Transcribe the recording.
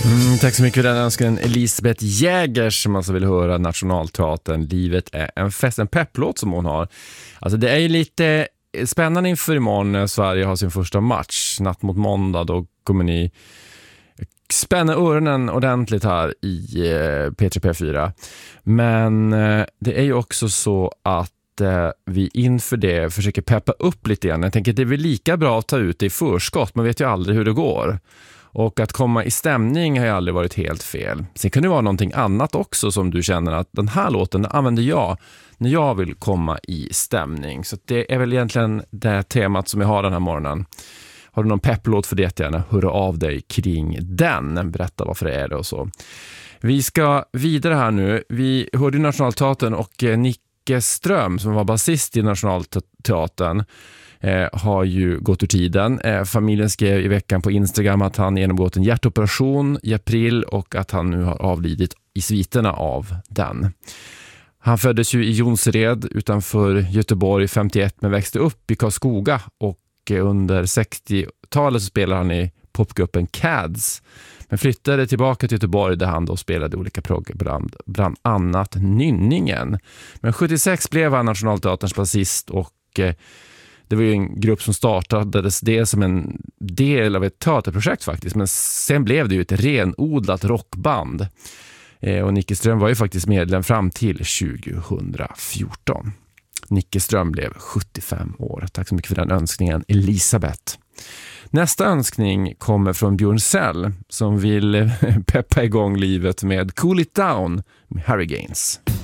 Tack så mycket för den önskan, Elisabeth Jägers, som alltså vill höra Nationalteatern. Livet är en fest, en pepplåt som hon har. Alltså det är ju lite spännande inför imorgon när Sverige har sin första match. Natt mot måndag, då kommer ni spänna öronen ordentligt här i P3P4. Men det är ju också så att vi inför det försöker peppa upp lite grann. Jag tänker att det är väl lika bra att ta ut det i förskott. Man vet ju aldrig hur det går. Och att komma i stämning har ju aldrig varit helt fel. Sen kan det vara någonting annat också som du känner att den här låten använder jag när jag vill komma i stämning. Så det är väl egentligen det temat som jag har den här morgonen. Har du någon pepplåt för det, gärna höra av dig kring den. Berätta varför det är det och så. Vi ska vidare här nu. Vi hörde Nationalteatern och Nicke Ström som var basist i Nationalteatern har ju gått ur tiden. Familjen skrev i veckan på Instagram att han genomgått en hjärtoperation i april och att han nu har avlidit i sviterna av den. Han föddes ju i Jonsered utanför Göteborg 51 men växte upp i Karlskoga och under 60-talet så spelade han i popgruppen Cads. Men flyttade tillbaka till Göteborg där han då spelade olika program, bland annat Nynningen. Men 76 blev han Nationalteaterns basist och det var ju en grupp som startades det som en del av ett teaterprojekt faktiskt. Men sen blev det ju ett renodlat rockband. Och Nicke Ström var ju faktiskt medlem fram till 2014. Nicke Ström blev 75 år. Tack så mycket för den önskningen, Elisabeth. Nästa önskning kommer från Björn Sell som vill peppa igång livet med Cool It Down med Harry Gaines.